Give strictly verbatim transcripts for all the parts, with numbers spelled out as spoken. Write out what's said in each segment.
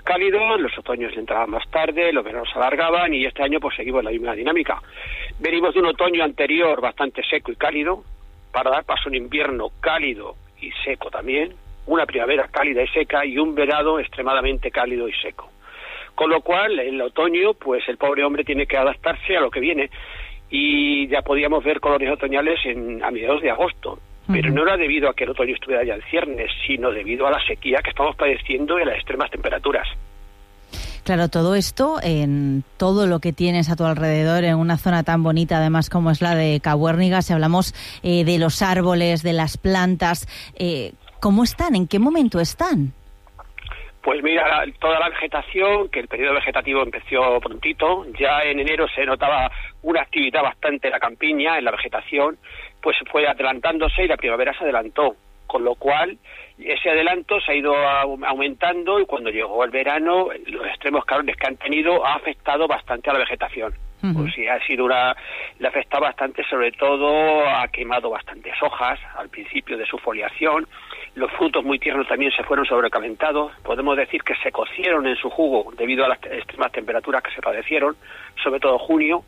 cálidos, los otoños entraban más tarde, los veranos se alargaban y este año pues seguimos la misma dinámica. Venimos de un otoño anterior bastante seco y cálido, para dar paso a un invierno cálido y seco también, una primavera cálida y seca y un verano extremadamente cálido y seco. Con lo cual, en el otoño, pues el pobre hombre tiene que adaptarse a lo que viene y ya podíamos ver colores otoñales en, a mediados de agosto. Pero no era debido a que el otoño estuviera ya en ciernes, sino debido a la sequía que estamos padeciendo y a las extremas temperaturas. Claro, todo esto, en todo lo que tienes a tu alrededor, en una zona tan bonita, además como es la de Cabuérniga, si hablamos eh, de los árboles, de las plantas, eh, ¿cómo están? ¿En qué momento están? Pues mira, toda la vegetación, que el periodo vegetativo empezó prontito, ya en enero se notaba una actividad bastante en la campiña, en la vegetación, pues fue adelantándose y la primavera se adelantó, con lo cual ese adelanto se ha ido aumentando y cuando llegó el verano, los extremos calores que han tenido ha afectado bastante a la vegetación. Uh-huh. Pues sí, ha sido una, le ha afectado bastante, sobre todo ha quemado bastantes hojas al principio de su foliación. Los frutos muy tiernos también se fueron sobrecalentados. Podemos decir que se cocieron en su jugo debido a las extremas temperaturas que se padecieron, sobre todo junio.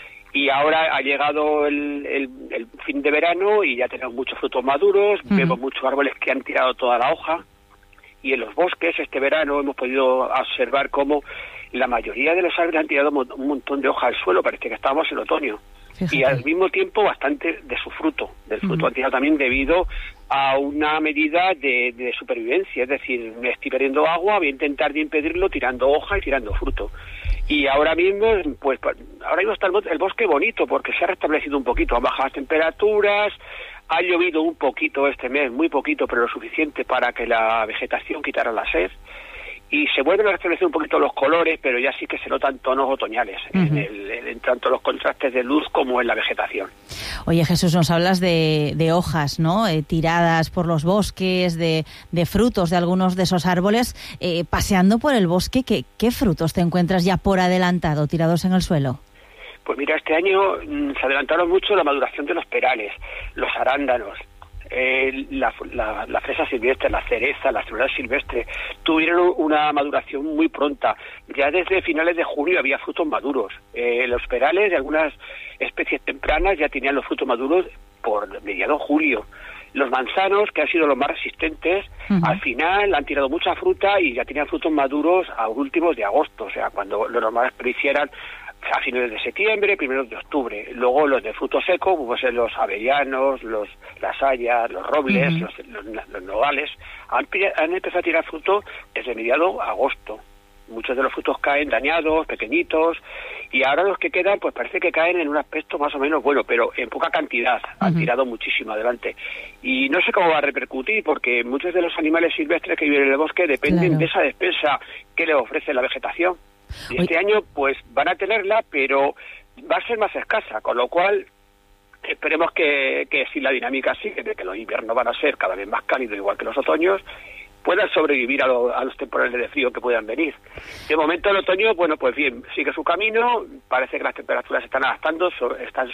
Y ahora ha llegado el, el, el fin de verano y ya tenemos muchos frutos maduros, uh-huh. Vemos muchos árboles que han tirado toda la hoja. Y en los bosques este verano hemos podido observar cómo la mayoría de los árboles han tirado un montón de hoja al suelo, parece que estábamos en otoño. Fíjate. Y al mismo tiempo bastante de su fruto, del fruto uh-huh. han tirado también debido a una medida de, de supervivencia, es decir, me estoy perdiendo agua, voy a intentar de impedirlo tirando hoja y tirando fruto. Y ahora mismo, pues, ahora mismo está el, el bosque bonito porque se ha restablecido un poquito, han bajado las temperaturas, ha llovido un poquito este mes, muy poquito, pero lo suficiente para que la vegetación quitara la sed. Y se vuelven a restablecer un poquito los colores, pero ya sí que se notan tonos otoñales, uh-huh. en, el, en tanto los contrastes de luz como en la vegetación. Oye, Jesús, nos hablas de, de hojas, ¿no? Eh, tiradas por los bosques, de, de frutos de algunos de esos árboles. Eh, paseando por el bosque, ¿qué, ¿qué frutos te encuentras ya por adelantado, tirados en el suelo? Pues mira, este año mmm, se adelantaron mucho la maduración de los perales, los arándanos, Eh, la, la, la fresa silvestre, la cereza, la cebada silvestre, tuvieron una maduración muy pronta. Ya desde finales de junio había frutos maduros. Eh, los perales de algunas especies tempranas ya tenían los frutos maduros por mediados de julio. Los manzanos, que han sido los más resistentes, uh-huh. al final han tirado mucha fruta y ya tenían frutos maduros a últimos de agosto, o sea, cuando lo normal es que lo hicieran a finales de septiembre, primeros de octubre. Luego los de fruto seco, pues los avellanos, los las hayas, los robles, uh-huh. los, los, los nogales, han, han empezado a tirar fruto desde mediados de agosto. Muchos de los frutos caen dañados, pequeñitos, y ahora los que quedan, pues parece que caen en un aspecto más o menos bueno, pero en poca cantidad. Han uh-huh. tirado muchísimo adelante. Y no sé cómo va a repercutir, porque muchos de los animales silvestres que viven en el bosque dependen claro. de esa despensa que les ofrece la vegetación. Y este Oye. año, pues, van a tenerla, pero va a ser más escasa, con lo cual esperemos que, que si la dinámica sigue, de que los inviernos van a ser cada vez más cálidos, igual que los otoños, puedan sobrevivir a, lo, a los temporales de frío que puedan venir. De momento el otoño, bueno, pues bien, sigue su camino, parece que las temperaturas se están adaptando, están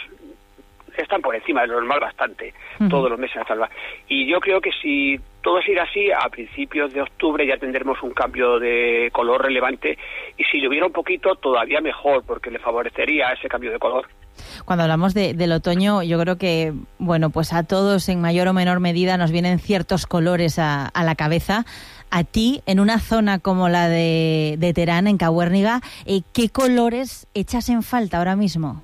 están por encima de lo normal bastante, uh-huh. todos los meses hasta el... Y yo creo que si todo sigue así, a principios de octubre ya tendremos un cambio de color relevante, y si lloviera un poquito, todavía mejor, porque le favorecería ese cambio de color. Cuando hablamos de, del otoño, yo creo que, bueno, pues a todos en mayor o menor medida nos vienen ciertos colores a, a la cabeza. A ti, en una zona como la de, de Terán, en Cabuérniga, eh, ¿qué colores echas en falta ahora mismo?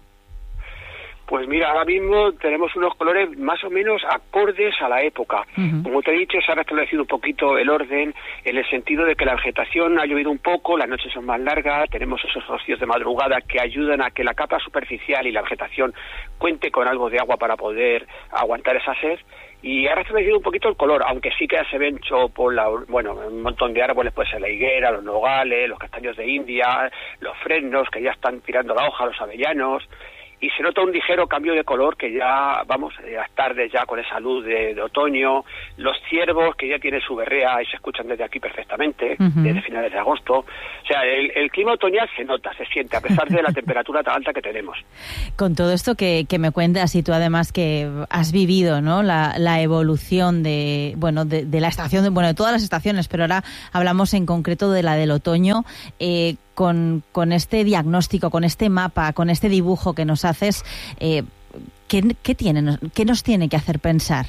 Pues mira, ahora mismo tenemos unos colores más o menos acordes a la época. Uh-huh. Como te he dicho, se ha restablecido un poquito el orden, en el sentido de que la vegetación ha llovido un poco, las noches son más largas, tenemos esos rocíos de madrugada que ayudan a que la capa superficial y la vegetación cuente con algo de agua para poder aguantar esa sed. Y ha restablecido un poquito el color, aunque sí que se ven por la, bueno, un montón de árboles, pues la higuera, los nogales, los castaños de India, los fresnos que ya están tirando la hoja, los avellanos. y se nota un ligero cambio de color que ya, vamos, las tardes ya con esa luz de, de otoño, los ciervos que ya tienen su berrea y se escuchan desde aquí perfectamente, uh-huh. desde finales de agosto. O sea, el, el clima otoñal se nota, se siente, a pesar de la temperatura tan alta que tenemos. Con todo esto que, que me cuentas, y tú además que has vivido, ¿no?, la, la evolución de, bueno, de, de la estación, de, bueno, de todas las estaciones, pero ahora hablamos en concreto de la del otoño, eh, con, con este diagnóstico, con este mapa, con este dibujo que nos haces, eh, ¿qué, qué, tiene, ¿qué nos tiene que hacer pensar?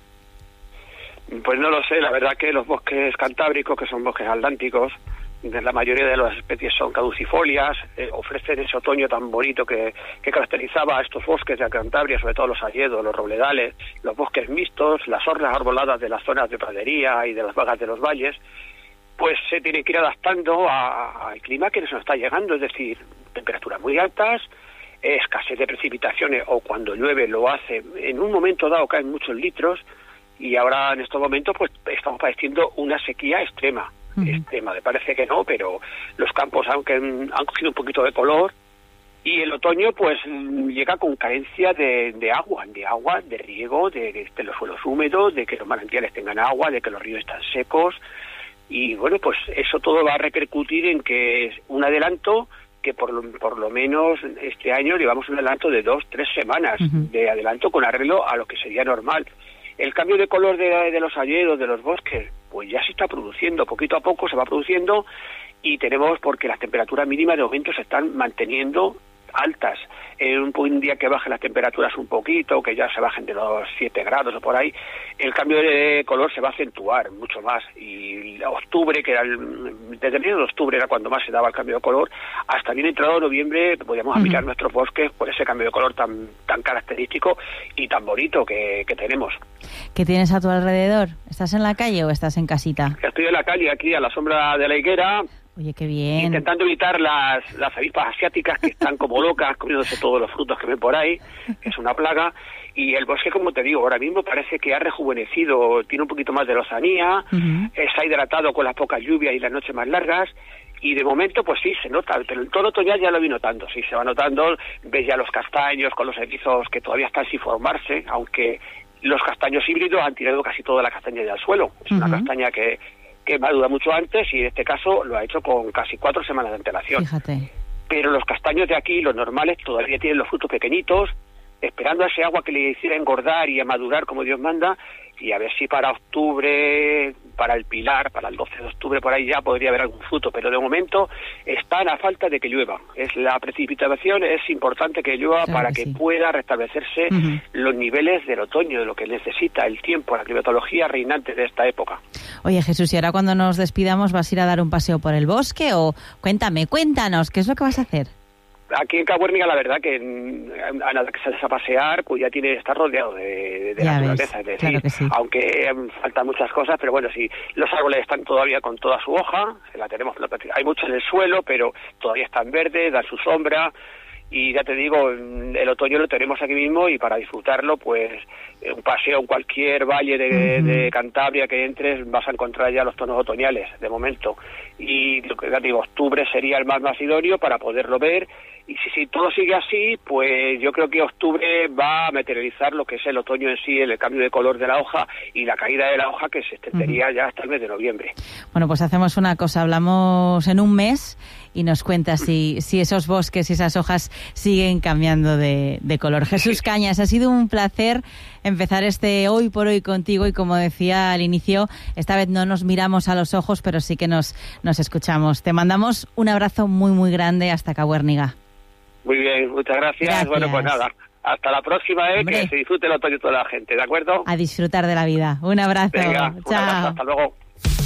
Pues no lo sé, la verdad que los bosques cantábricos, que son bosques atlánticos, de la mayoría de las especies son caducifolias, eh, ofrecen ese otoño tan bonito que, que caracterizaba a estos bosques de Cantabria, sobre todo los hayedos, los robledales, los bosques mixtos, las orlas arboladas de las zonas de pradería y de las vagas de los valles. Pues se tiene que ir adaptando al clima que nos está llegando, es decir, temperaturas muy altas, escasez de precipitaciones, o cuando llueve lo hace, en un momento dado caen muchos litros, y ahora en estos momentos pues estamos padeciendo una sequía extrema, uh-huh. extrema, me parece que no, pero los campos aunque han, han cogido un poquito de color, y el otoño pues llega con carencia de, de agua, de agua, de riego, de, de los suelos húmedos, de que los manantiales tengan agua, de que los ríos están secos. Y bueno, pues eso todo va a repercutir en que es un adelanto que por lo, por lo menos este año llevamos un adelanto de dos, tres semanas uh-huh. de adelanto con arreglo a lo que sería normal. El cambio de color de, de los hayedos, de los bosques, pues ya se está produciendo, poquito a poco se va produciendo, y tenemos, porque las temperaturas mínimas de momento se están manteniendo altas. En un, un día que bajen las temperaturas un poquito, que ya se bajen de los siete grados o por ahí, el cambio de color se va a acentuar mucho más. Y octubre, que era el, desde el mes de octubre era cuando más se daba el cambio de color, hasta bien entrado noviembre podíamos uh-huh. mirar nuestros bosques por ese cambio de color tan tan característico y tan bonito que, que tenemos. ¿Qué tienes a tu alrededor? ¿Estás en la calle o estás en casita? Estoy en la calle, aquí a la sombra de la higuera. Oye, qué bien. Intentando evitar las, las avispas asiáticas que están como locas comiéndose todos los frutos que ven por ahí, que es una plaga. Y el bosque, como te digo, ahora mismo parece que ha rejuvenecido, tiene un poquito más de lozanía, uh-huh. eh, se ha hidratado con las pocas lluvias y las noches más largas. Y de momento, pues sí, se nota, pero en todo otoñal ya lo vi notando, sí, se va notando. Ves ya los castaños con los erizos que todavía están sin formarse, aunque los castaños híbridos han tirado casi toda la castaña del suelo. Es uh-huh. una castaña que... que madura mucho antes, y en este caso lo ha hecho con casi cuatro semanas de antelación. Fíjate. Pero los castaños de aquí, los normales, todavía tienen los frutos pequeñitos, esperando a ese agua que le hiciera engordar y a madurar como Dios manda, y a ver si para octubre, para el Pilar, para el doce de octubre, por ahí ya podría haber algún fruto, pero de momento están a falta de que llueva. Es la precipitación, es importante que llueva, claro, para que, que sí. pueda restablecerse uh-huh. los niveles del otoño, de lo que necesita el tiempo, la climatología reinante de esta época. Oye, Jesús, y ahora cuando nos despidamos, ¿vas a ir a dar un paseo por el bosque? O cuéntame, cuéntanos, ¿qué es lo que vas a hacer? Aquí en Cabuérniga, la verdad que a nada que sales a pasear, pues ya tiene, está rodeado de, de naturaleza, es decir, claro que sí. aunque faltan muchas cosas, pero bueno, sí, los árboles están todavía con toda su hoja, la tenemos, hay mucho en el suelo, pero todavía están verdes, dan su sombra, y ya te digo, el otoño lo tenemos aquí mismo, y para disfrutarlo, pues un paseo en cualquier valle de, uh-huh. de Cantabria que entres, vas a encontrar ya los tonos otoñales, de momento, y lo que ya digo, octubre sería el más más idóneo para poderlo ver. Y si, si todo sigue así, pues yo creo que octubre va a materializar lo que es el otoño en sí, el cambio de color de la hoja y la caída de la hoja, que se extendería uh-huh. ya hasta el mes de noviembre. Bueno, pues hacemos una cosa, hablamos en un mes y nos cuentas si, si esos bosques y esas hojas siguen cambiando de, de color. Jesús Cañas, ha sido un placer empezar este Hoy por Hoy contigo, y como decía al inicio, esta vez no nos miramos a los ojos, pero sí que nos, nos escuchamos. Te mandamos un abrazo muy, muy grande hasta Cabuérniga. Muy bien, muchas gracias. gracias. Bueno, pues nada, hasta la próxima, ¿eh? Que se disfrute el otoño toda la gente, ¿de acuerdo? A disfrutar de la vida. Un abrazo. Venga, chao. Un abrazo, hasta luego.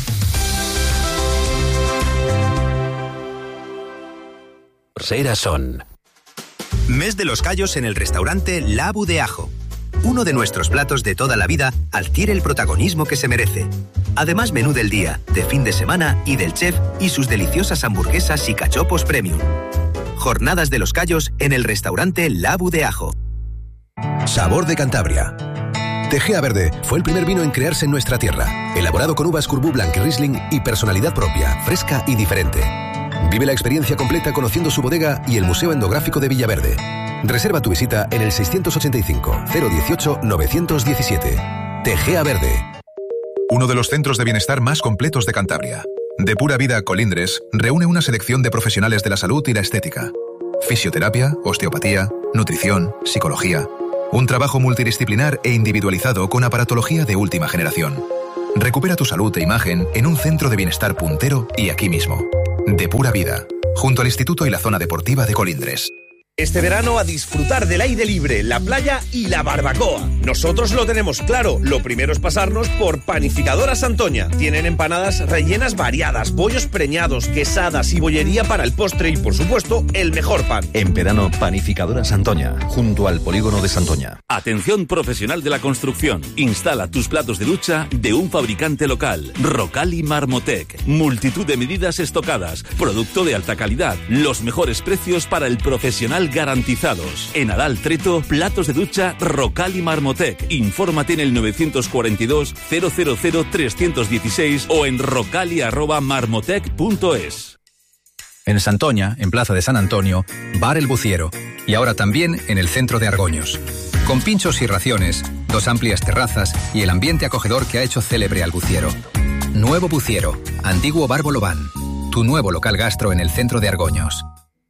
Son. Mes de los callos en el restaurante L'Abu de Ajo. Uno de nuestros platos de toda la vida adquiere el protagonismo que se merece. Además, menú del día, de fin de semana y del chef y sus deliciosas hamburguesas y cachopos premium. Jornadas de los callos en el restaurante L'Abu de Ajo. Sabor de Cantabria. Tegea Verde fue el primer vino en crearse en nuestra tierra, elaborado con uvas Corbu Blanc y Riesling y personalidad propia, fresca y diferente. Vive la experiencia completa conociendo su bodega y el Museo Etnográfico de Villaverde. Reserva tu visita en el seiscientos ochenta y cinco, cero dieciocho, novecientos diecisiete. Tegea Verde. Uno de los centros de bienestar más completos de Cantabria. De Pura Vida Colindres reúne una selección de profesionales de la salud y la estética. Fisioterapia, osteopatía, nutrición, psicología. Un trabajo multidisciplinar e individualizado con aparatología de última generación. Recupera tu salud e imagen en un centro de bienestar puntero y aquí mismo. De Pura Vida, junto al Instituto y la Zona Deportiva de Colindres. Este verano a disfrutar del aire libre, la playa y la barbacoa. Nosotros lo tenemos claro. Lo primero es pasarnos por Panificadora Santoña. Tienen empanadas rellenas variadas, bollos preñados, quesadas y bollería para el postre y, por supuesto, el mejor pan. En verano, Panificadora Santoña, junto al polígono de Santoña. Atención profesional de la construcción. Instala tus platos de ducha de un fabricante local. Rocali Marmotec. Multitud de medidas estocadas. Producto de alta calidad. Los mejores precios para el profesional garantizados. En Adal Treto, platos de ducha Rocali Marmotec. Infórmate en el novecientos cuarenta y dos, cero cero cero, trescientos dieciséis o en rocali arroba marmotec punto es. En Santoña, en Plaza de San Antonio, Bar El Buciero. Y ahora también en el centro de Argoños. Con pinchos y raciones, dos amplias terrazas y el ambiente acogedor que ha hecho célebre al Buciero. Nuevo Buciero, antiguo Bar Bolobán. Tu nuevo local gastro en el centro de Argoños.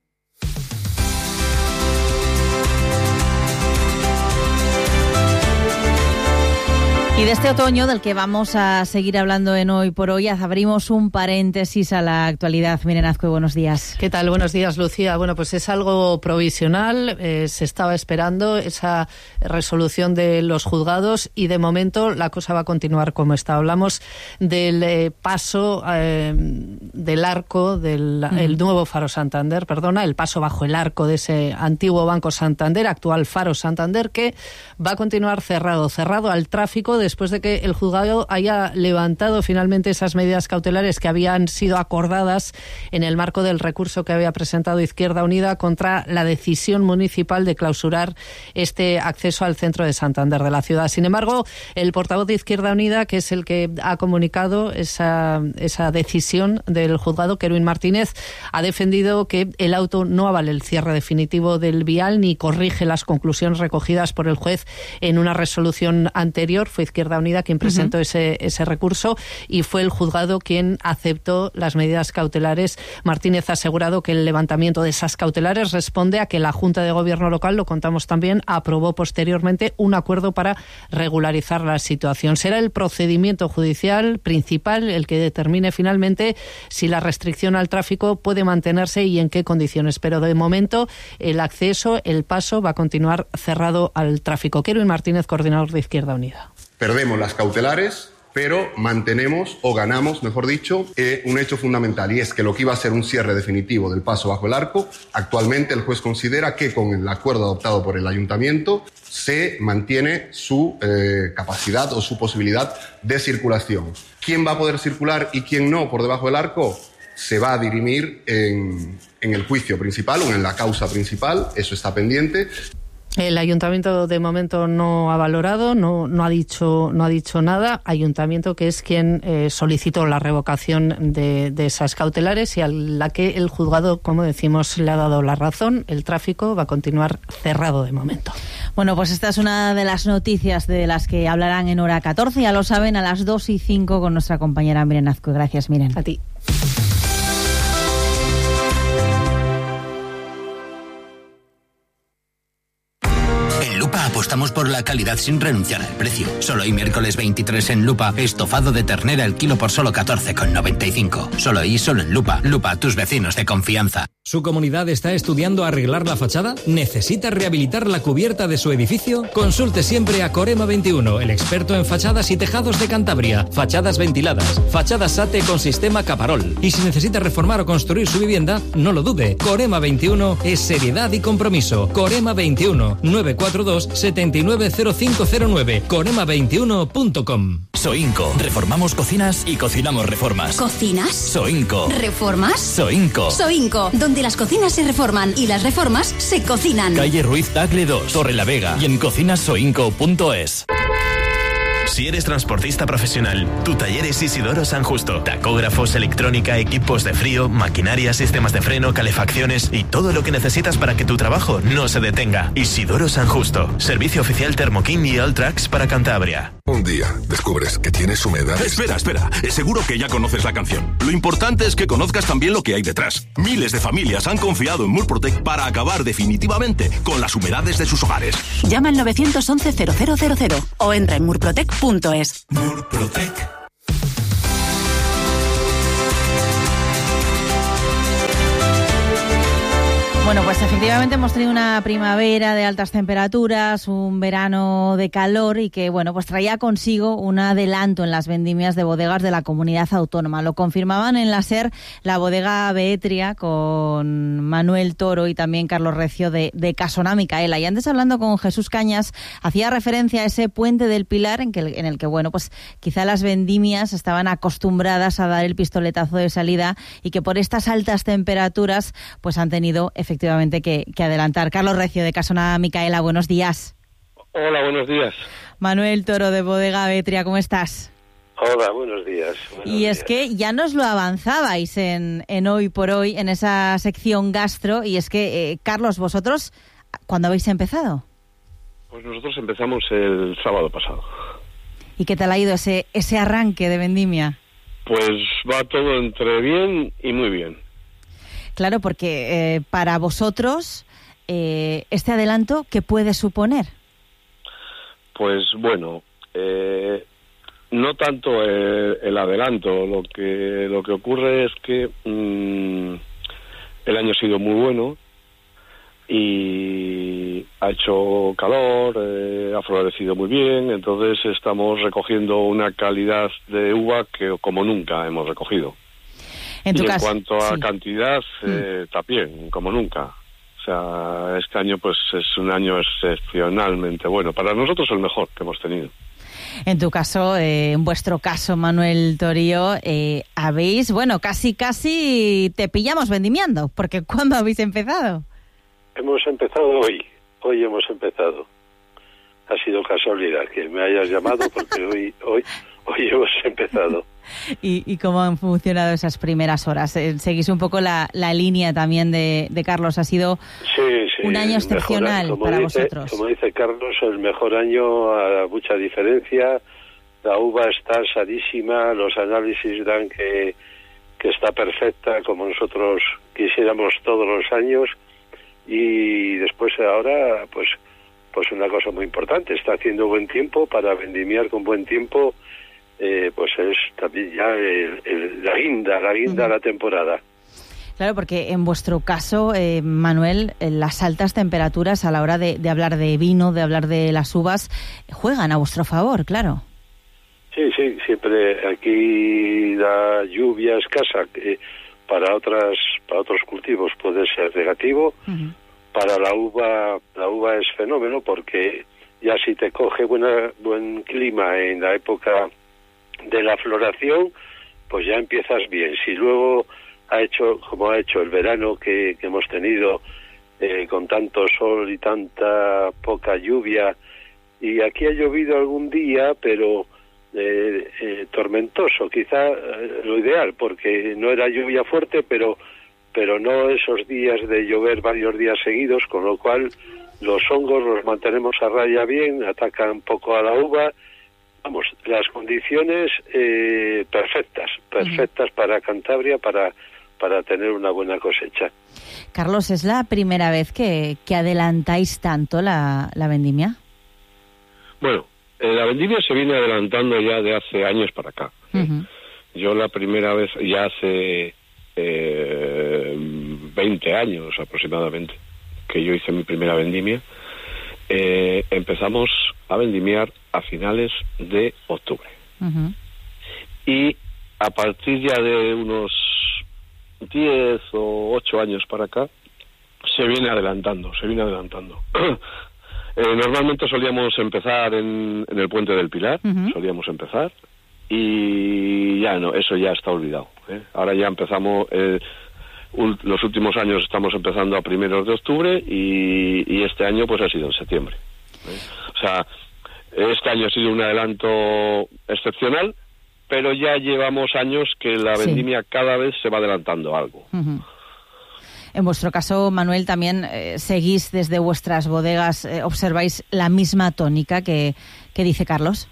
Y de este otoño, del que vamos a seguir hablando en Hoy por Hoy, abrimos un paréntesis a la actualidad. Miren, Azcue, buenos días. ¿Qué tal? Buenos días, Lucía. Bueno, pues es algo provisional. Eh, se estaba esperando esa resolución de los juzgados y de momento la cosa va a continuar como está. Hablamos del eh, paso eh, del arco del uh-huh. el nuevo Faro Santander, perdona, el paso bajo el arco de ese antiguo Banco Santander, actual Faro Santander, que va a continuar cerrado, cerrado al tráfico de después de que el juzgado haya levantado finalmente esas medidas cautelares que habían sido acordadas en el marco del recurso que había presentado Izquierda Unida contra la decisión municipal de clausurar este acceso al centro de Santander de la ciudad. Sin embargo, el portavoz de Izquierda Unida, que es el que ha comunicado esa, esa decisión del juzgado, Kerwin Martínez, ha defendido que el auto no avala el cierre definitivo del vial ni corrige las conclusiones recogidas por el juez en una resolución anterior. Fue Izquierda Unida quien presentó uh-huh. ese, ese recurso y fue el juzgado quien aceptó las medidas cautelares. Martínez ha asegurado que el levantamiento de esas cautelares responde a que la Junta de Gobierno local, lo contamos también, aprobó posteriormente un acuerdo para regularizar la situación. Será el procedimiento judicial principal el que determine finalmente si la restricción al tráfico puede mantenerse y en qué condiciones, pero de momento el acceso, el paso va a continuar cerrado al tráfico. Kerwin Martínez, coordinador de Izquierda Unida. Perdemos las cautelares, pero mantenemos, o ganamos, mejor dicho, eh, un hecho fundamental, y es que lo que iba a ser un cierre definitivo del paso bajo el arco, actualmente el juez considera que con el acuerdo adoptado por el ayuntamiento se mantiene su eh, capacidad o su posibilidad de circulación. ¿Quién va a poder circular y quién no por debajo del arco? Se va a dirimir en, en el juicio principal o en la causa principal, eso está pendiente. El ayuntamiento de momento no ha valorado, no, no ha dicho, no ha dicho nada. Ayuntamiento que es quien eh, solicitó la revocación de, de esas cautelares y a la que el juzgado, como decimos, le ha dado la razón. El tráfico va a continuar cerrado de momento. Bueno, pues esta es una de las noticias de las que hablarán en hora catorce. Ya lo saben, a las dos y cinco con nuestra compañera Miren Azcue. Gracias, Miren. A ti. En Lupa apostamos por la calidad sin renunciar al precio. Solo hoy miércoles veintitrés en Lupa, estofado de ternera el kilo por solo catorce con noventa y cinco. Solo hoy, solo en Lupa. Lupa, tus vecinos de confianza. ¿Su comunidad está estudiando arreglar la fachada? ¿Necesita rehabilitar la cubierta de su edificio? Consulte siempre a Corema veintiuno, el experto en fachadas y tejados de Cantabria. Fachadas ventiladas, fachadas SATE con sistema Caparol. Y si necesita reformar o construir su vivienda, no lo dude. Corema veintiuno es seriedad y compromiso. Corema veintiuno, nueve cuatro dos, siete nueve cero cinco cero nueve. corema veintiuno punto com. Soinco. Reformamos cocinas y cocinamos reformas. ¿Cocinas? Soinco. ¿Reformas? Soinco. Soinco, donde las cocinas se reforman y las reformas se cocinan. Calle Ruiz Tagle dos, Torre la Vega y en cocinas soinco punto es. Si eres transportista profesional, tu taller es Isidoro San Justo. Tacógrafos, electrónica, equipos de frío, maquinaria, sistemas de freno, calefacciones y todo lo que necesitas para que tu trabajo no se detenga. Isidoro San Justo. Servicio oficial Thermokin y Alltrax para Cantabria. Un día descubres que tienes humedad. Espera, espera. Seguro que ya conoces la canción. Lo importante es que conozcas también lo que hay detrás. Miles de familias han confiado en Murprotec para acabar definitivamente con las humedades de sus hogares. Llama al nueve once cero cero cero cero o entra en murprotec punto es. Murprotec. Bueno, pues efectivamente hemos tenido una primavera de altas temperaturas, un verano de calor y que, bueno, pues traía consigo un adelanto en las vendimias de bodegas de la comunidad autónoma. Lo confirmaban en la SER la bodega Beetria con Manuel Toro y también Carlos Recio de, de Casona Micaela. Y antes, hablando con Jesús Cañas, hacía referencia a ese puente del Pilar en, que, en el que, bueno, pues quizá las vendimias estaban acostumbradas a dar el pistoletazo de salida y que por estas altas temperaturas pues han tenido efectivamente efectivamente que, que adelantar. Carlos Recio de Casona Micaela, buenos días. Hola, buenos días. Manuel Toro de Bodega Beetria, ¿cómo estás? Hola, buenos días. Buenos y es días. Que ya nos lo avanzabais en, en Hoy por Hoy, en esa sección gastro, y es que, eh, Carlos, vosotros, ¿cuándo habéis empezado? Pues nosotros empezamos el sábado pasado. ¿Y qué tal ha ido ese, ese arranque de vendimia? Pues va todo entre bien y muy bien. Claro, porque eh, para vosotros, eh, este adelanto, ¿qué puede suponer? Pues bueno, eh, no tanto el, el adelanto, lo que lo que ocurre es que mmm, el año ha sido muy bueno y ha hecho calor, eh, ha florecido muy bien, entonces estamos recogiendo una calidad de uva que como nunca hemos recogido. En tu y caso, en cuanto a sí. cantidad, eh, mm. también, como nunca. O sea, este año pues es un año excepcionalmente bueno. Para nosotros el mejor que hemos tenido. En tu caso, eh, en vuestro caso, Manuel Torío, eh, habéis, bueno, casi, casi te pillamos vendimiando, porque ¿cuándo habéis empezado? Hemos empezado hoy, hoy hemos empezado. Ha sido casualidad que me hayas llamado porque hoy, hoy, hoy hemos empezado. ¿Y, ¿Y cómo han funcionado esas primeras horas? Seguís un poco la, la línea también de, de Carlos. Ha sido sí, sí, un año excepcional mejor, para dice, vosotros. Como dice Carlos, el mejor año a mucha diferencia. La uva está sadísima, los análisis dan que, que está perfecta como nosotros quisiéramos todos los años. Y después ahora, pues, pues una cosa muy importante, está haciendo buen tiempo. Para vendimiar con buen tiempo, Eh, pues es también ya el, el, la guinda, la guinda de uh-huh. la temporada. Claro, porque en vuestro caso, eh, Manuel, las altas temperaturas a la hora de, de hablar de vino, de hablar de las uvas, juegan a vuestro favor, claro. Sí, sí, siempre aquí la lluvia escasa, que para otras, para otros cultivos puede ser negativo. Uh-huh. Para la uva, la uva es fenómeno porque ya si te coge buena, buen clima en la época de la floración, pues ya empiezas bien. Si luego ha hecho, como ha hecho el verano que, que hemos tenido, eh, con tanto sol y tanta poca lluvia, y aquí ha llovido algún día, pero eh, eh, tormentoso, quizá eh, lo ideal, porque no era lluvia fuerte, pero, pero no esos días de llover varios días seguidos, con lo cual los hongos los mantenemos a raya bien, atacan un poco a la uva. Vamos, las condiciones eh, perfectas, perfectas uh-huh. para Cantabria, para, para tener una buena cosecha. Carlos, ¿es la primera vez que, que adelantáis tanto la, la vendimia? Bueno, eh, la vendimia se viene adelantando ya de hace años para acá. Uh-huh. Yo la primera vez, ya hace eh, veinte años aproximadamente, que yo hice mi primera vendimia, eh, empezamos a vendimiar a finales de octubre. Uh-huh. Y a partir ya de unos diez o ocho años para acá, se viene adelantando, se viene adelantando. eh, normalmente solíamos empezar en, en el Puente del Pilar, uh-huh. solíamos empezar, y ya no, eso ya está olvidado. ¿eh? Ahora ya empezamos... Eh, los últimos años estamos empezando a primeros de octubre y, y este año pues ha sido en septiembre. ¿eh? O sea, Este año ha sido un adelanto excepcional, pero ya llevamos años que la vendimia sí. cada vez se va adelantando algo. Uh-huh. En vuestro caso, Manuel, también eh, seguís desde vuestras bodegas, eh, observáis la misma tónica que, que dice Carlos.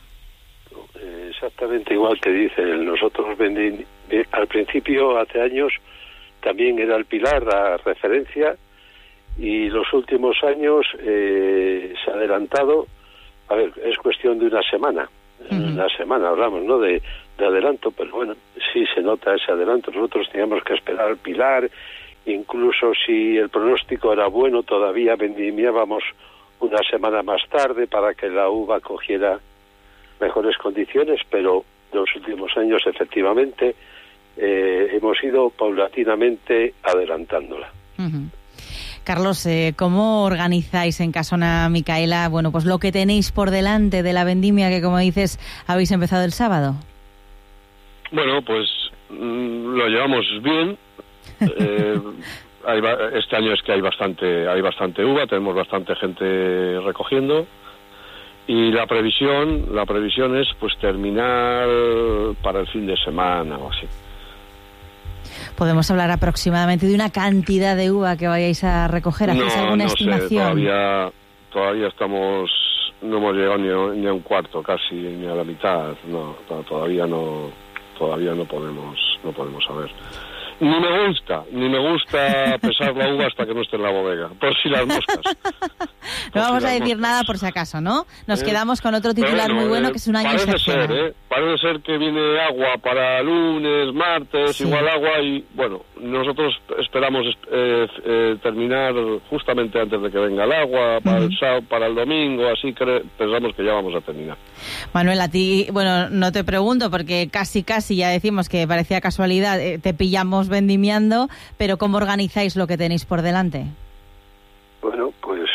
Exactamente igual que dice él. Nosotros vendi, al principio, hace años, también era el Pilar la referencia, y los últimos años eh, se ha adelantado. A ver, es cuestión de una semana. Uh-huh. Una semana hablamos, ¿no?, de, de adelanto, pero bueno, sí se nota ese adelanto. Nosotros teníamos que esperar al Pilar. Incluso si el pronóstico era bueno, todavía vendimiábamos una semana más tarde para que la uva cogiera mejores condiciones, pero en los últimos años efectivamente eh, hemos ido paulatinamente adelantándola. Uh-huh. Carlos, eh, ¿cómo organizáis en Casona Micaela, bueno, pues lo que tenéis por delante de la vendimia que, como dices, habéis empezado el sábado? Bueno, pues mmm, lo llevamos bien. Eh, hay, este año es que hay bastante hay bastante uva, tenemos bastante gente recogiendo, y la previsión la previsión es pues terminar para el fin de semana o así. ¿Podemos hablar aproximadamente de una cantidad de uva que vayáis a recoger? ¿Hacéis no, alguna no estimación? Sé, todavía todavía estamos no hemos llegado ni a, ni a un cuarto casi, ni a la mitad. No, todavía no todavía no podemos no podemos saber. Ni me gusta, ni me gusta pesar la uva hasta que no esté en la bodega, por si las moscas. No vamos si a decir moscas. nada por si acaso, ¿no? Nos ¿Eh? quedamos con otro titular bueno, muy bueno, eh, que es un año parece excepcional. Ser, ¿eh? Parece ser que viene agua para lunes, martes, sí. igual agua, y bueno, nosotros esperamos eh, eh, terminar justamente antes de que venga el agua, para, uh-huh. el, sábado, para el domingo, así que pensamos que ya vamos a terminar. Manuel, a ti, bueno, no te pregunto porque casi casi ya decimos que parecía casualidad, eh, te pillamos vendimiando, pero ¿cómo organizáis lo que tenéis por delante? Bueno, pues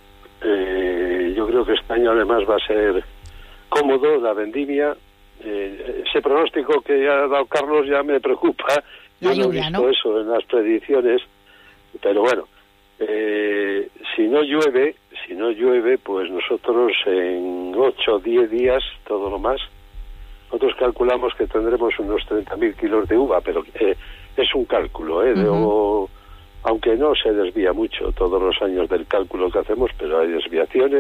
eh, yo creo que este año además va a ser cómodo la vendimia. Eh, ese pronóstico que ha dado Carlos ya me preocupa. Yo no he visto ¿no? eso en las predicciones, pero bueno, eh, si no llueve, si no llueve, pues nosotros en ocho o diez días, todo lo más, nosotros calculamos que tendremos unos treinta mil kilos de uva, pero eh, es un cálculo, ¿eh? De, uh-huh. o, aunque no se desvía mucho todos los años del cálculo que hacemos, pero hay desviaciones,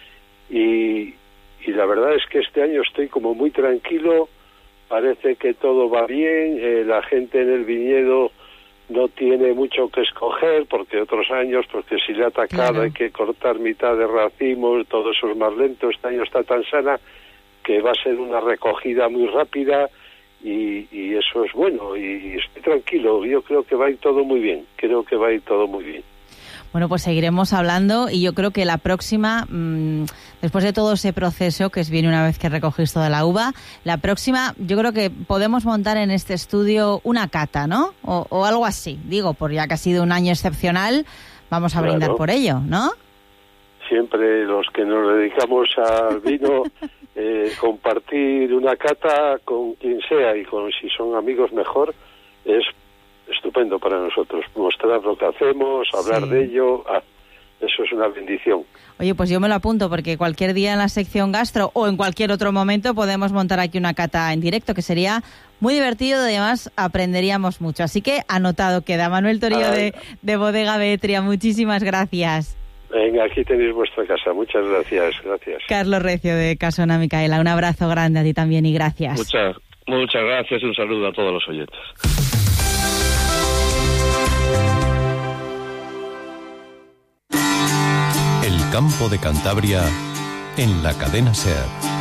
y, y la verdad es que este año estoy como muy tranquilo, parece que todo va bien, eh, la gente en el viñedo no tiene mucho que escoger, porque otros años, porque si le ha atacado claro. hay que cortar mitad de racimos, todo eso es más lento. Este año está tan sana que va a ser una recogida muy rápida, y, y eso es bueno, y estoy tranquilo, yo creo que va a ir todo muy bien, creo que va a ir todo muy bien. Bueno, pues seguiremos hablando, y yo creo que la próxima, mmm, después de todo ese proceso que es viene una vez que recogéis toda la uva, la próxima yo creo que podemos montar en este estudio una cata, ¿no? O, o algo así, digo, por ya que ha sido un año excepcional, vamos a claro. brindar por ello, ¿no? Siempre los que nos dedicamos al vino, eh, compartir una cata con quien sea, y con si son amigos mejor, es estupendo para nosotros. Mostrar lo que hacemos, hablar sí. de ello, ah, eso es una bendición. Oye, pues yo me lo apunto, porque cualquier día en la sección gastro o en cualquier otro momento podemos montar aquí una cata en directo, que sería muy divertido, y además aprenderíamos mucho. Así que anotado queda. Manuel Torillo de, de Bodega Beetria, muchísimas gracias. Venga, aquí tenéis vuestra casa. Muchas gracias, gracias. Carlos Recio de Casona Micaela, un abrazo grande a ti también y gracias. Muchas, muchas gracias y un saludo a todos los oyentes. El campo de Cantabria en la cadena SER.